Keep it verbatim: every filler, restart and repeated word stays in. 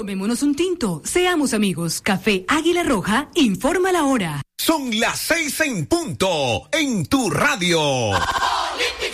Tomémonos un tinto, seamos amigos. Café Águila Roja, informa la hora. Son las seis en punto, en tu radio.